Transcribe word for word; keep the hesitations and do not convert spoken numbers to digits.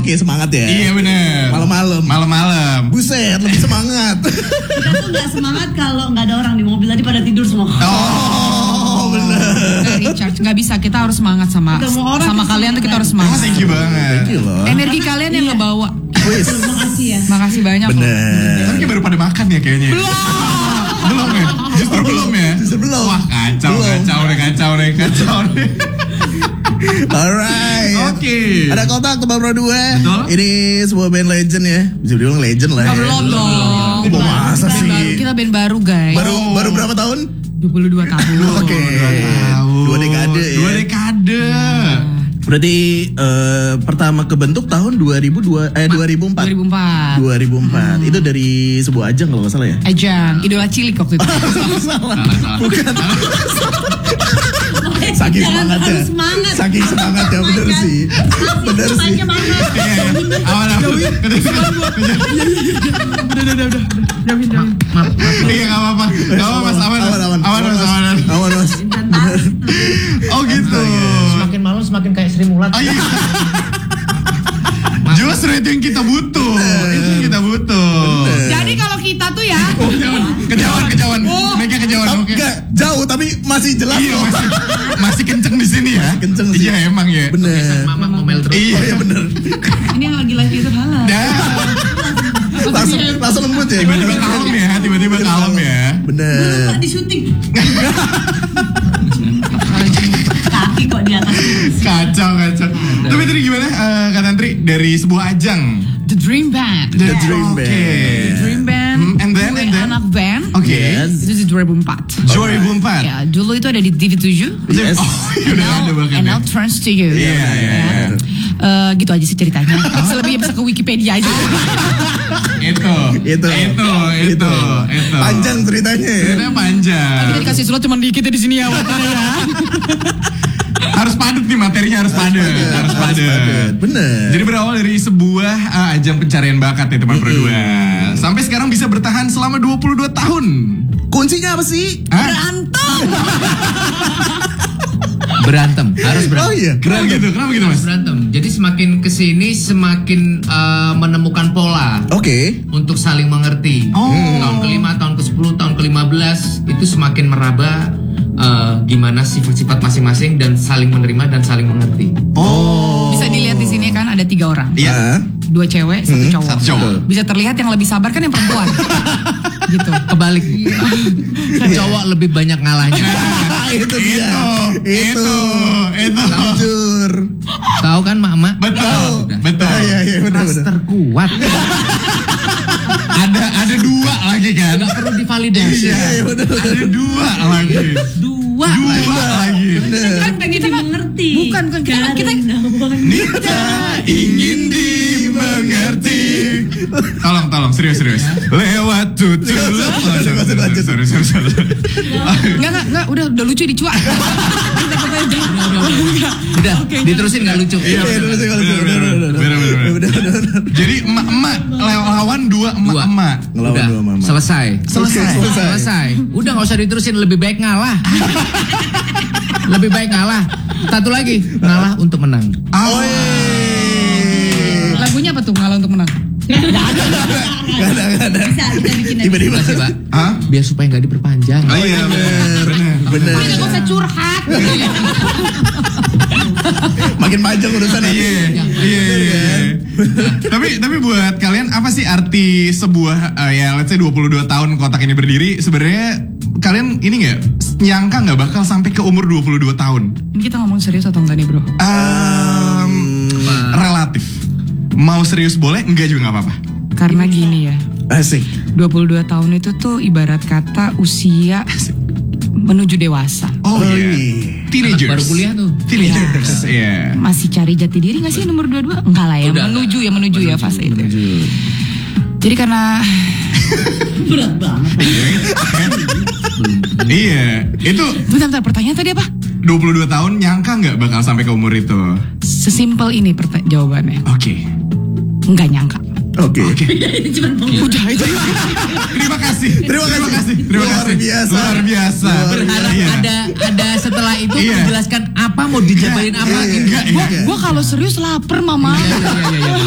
Oke, semangat ya. Iya bener. Malam-malam. Malam-malam. Buset, lebih semangat. Kita tuh gak semangat kalau gak ada orang di mobil, tadi pada tidur semua. Oh, bener. Gak recharge, gak bisa. Kita harus semangat sama sama kalian tuh, kita harus Oh, semangat. thank you banget. Thank you loh. Energi kalian yang ngebawa. Terima kasih ya. Makasih banyak loh. Bener. Tapi kayak baru pada makan ya kayaknya. Belum. Belum ya? Justru belum ya? Justru belum. Wah kacau, Belum. kacau deh, kacau deh, kacau deh. Alright. Oke. Ada kotak tebak pro dua. Betul. Ini sebuah band legend ya. Bisa dibilang legend lah ya. Belum dong. Oh, masa Band sih? baru, kita band baru guys. Baru baru berapa tahun? dua puluh dua tahun. Oke. Tahun. Dua dekade ya. Dua dekade. Berarti eh, pertama kebentuk tahun dua ribu dua eh dua ribu empat. dua ribu empat. dua ribu empat. Itu dari sebuah ajang kalau nggak salah ya. Ajang, idola cilik waktu itu. Salah. Salah. Bukan. Saking Jangan semangatnya. harus semangat. Saking semangatnya bener Semangat. sih. Bener sih. Semangatnya mana? Iya, iya. Aman, aman. Udah, udah, udah, udah. Jamin, jamin. Iya, nggak apa-apa. Nggak apa-apa, Mas. Aman, Aman, aman. aman, Mas. Aman, Aman, Mas. Bener. Oh gitu. Semakin malam semakin kayak Sri Mulat. Oh iya. Justru itu yang kita butuh. Itu yang kita butuh. Jadi kalau kita tuh ya, Oh, jangan. Kejauhan, kejauhan. Mereka kejauhan. Oh, Oke. enggak, jauh tapi masih jelas Iya, loh. masih, masih kenceng di sini ya. Masih kenceng sih. Iya, emang ya. Bener. Mama ngomel terus. Iya, Oh iya bener. ini yang lagi live itu halal. Dah. Langsung langsung lembut ya. Tiba-tiba kalem ya, tiba-tiba kalem ya. Bener. Belum di syuting. Kaki kok di atas. Kacau, kacau. Tapi tadi gimana, eh, Kak Tantri, dari sebuah ajang? The Dream Band. The Dream Oke. Band. Dream Band. Hmm, and then, gue and then? anak band. Oke. Yes. Itu di dua ribu empat. dua ribu empat. Ya, dulu itu ada di T V tujuh. Yes. Oh, iya, udah ada bahkan And ya. now turns to you. Iya, iya, iya. Eh, gitu aja sih ceritanya. Selebihnya bisa ke Wikipedia aja. Itu, Itu. itu, itu, itu. Panjang ceritanya ya. Ceritanya panjang. Kita dikasih slot cuma dikit ya di sini ya. waktunya ya. Harus padat nih materinya, harus padat, harus padat. Bener. Jadi berawal dari sebuah uh, ajang pencarian bakat ya teman berdua. Sampai sekarang bisa bertahan selama dua puluh dua tahun. Kuncinya apa sih? Hah? Berantem. Berantem, harus berantem. Oh iya. Kenapa gitu? Kenapa gitu mas? Berantem. Jadi semakin kesini semakin uh, menemukan pola Oke. untuk saling mengerti. Oh. Tahun kelima, tahun ke sepuluh, tahun ke lima belas itu semakin meraba uh, gimana sifat-sifat masing-masing dan saling menerima dan saling mengerti. Oh. Bisa dilihat di sini kan ada tiga orang. Iya. Dua cewek, satu Hmm, cowok. satu cowok. Bisa terlihat yang lebih sabar kan yang perempuan. Gitu. Kebalik. Cowok lebih banyak ngalahnya. Itu dia. Itu, itu, itu. Jujur. Tahu kan mak-mak? Betul, betul. Ah, iya iya benar benar. Terkuat. Ada, ada dua lagi kan? Nggak perlu divalidasi. Iya iya benar. Ada dua lagi. Dua. Dua lagi. Kan pengen dimengerti. Bukan, bukan. Kita- kita- Nita ingin dimengerti. Tolong, tolong, serius, serius. Lewat tutur. Lanjut, lanjut, lanjut. Sorry, sorry, sorry. Enggak, enggak, enggak, udah udah lucu dicuak. Udah, diterusin nggak lucu. Iya, Iya, bener, bener, bener, bener, bener, bener, bener, bener, bener. bener, bener, bener. Jadi emak-emak lawan dua Dua. emak-emak. Ngelawan Udah, dua mama. selesai. Selesai. Selesai. Selesai. Udah nggak usah diterusin, lebih baik ngalah. Lebih baik ngalah. Satu lagi, ngalah untuk menang. Oh, Lagunya apa tuh ngalah untuk menang? Gak ada gak ada. Bisa, kita bikin aja. Tiba-tiba. Makasih, Pak. Hah? Biar supaya nggak diperpanjang. Oh iya, bener, bener. Bener. Udah gak usah curhat. Makin panjang urusannya. Iya, iya, iya. Tapi tapi buat kalian apa sih arti sebuah eh, ya let's say dua puluh dua tahun kotak ini berdiri, sebenarnya kalian ini nggak nyangka nggak bakal sampai ke umur dua puluh dua tahun? Ini kita ngomong serius atau enggak nih bro? Um, relatif. Mau serius boleh, enggak juga nggak apa-apa. Karena gini ya, Asik. dua puluh dua tahun itu tuh ibarat kata usia menuju dewasa. Oh, Oh, iya. iya. Teenagers. Anak baru kuliah tuh. Teenagers, iya. Masih cari jati diri gak sih nomor dua puluh dua? Enggak lah ya, Udah, menuju ya, menuju, ya fase itu. Jadi karena Berat banget. Iya, itu bentar, bentar, pertanyaan tadi apa? dua puluh dua tahun nyangka nggak bakal sampai ke umur itu? Sesimpel ini perta- jawabannya. Oke. Enggak nyangka. Oke. Cuma ngomong. Udah itu. Terima kasih. Terima kasih. Terima Luar kasih. biasa. Luar biasa. Luar Berharap Iya. ada ada setelah itu Iya. menjelaskan apa mau dijabarin apa. Iya, gitu. Enggak, Gua, enggak. gua kalau serius lapar mama. Iya, iya, iya, iya.